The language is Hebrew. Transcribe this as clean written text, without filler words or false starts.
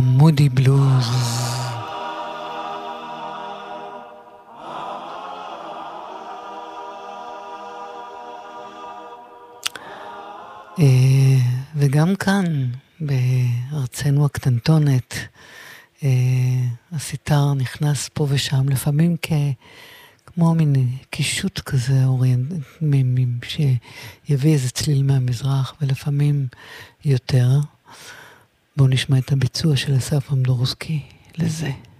מודי בלוז. וגם כאן בארצנו הקטנטונת הסיטר נכנס פה ושם לפעמים כמו מין קישוט כזה שיביא איזה צליל מהמזרח ולפעמים יותר. בואו נשמע את הביצוע של אסף אמדורסקי לזה.